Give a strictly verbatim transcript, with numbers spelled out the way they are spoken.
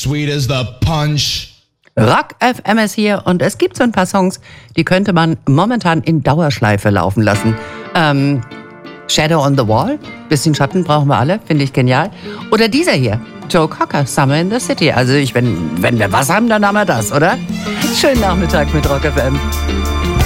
sweet as the punch. Rock F M ist hier und es gibt so ein paar Songs, die könnte man momentan in Dauerschleife laufen lassen. Ähm, Shadow on the Wall, bisschen Schatten brauchen wir alle, finde ich genial. Oder dieser hier, Joe Cocker, Summer in the City. Also ich, wenn, wenn wir was haben, dann haben wir das, oder? Schönen Nachmittag mit Rock F M.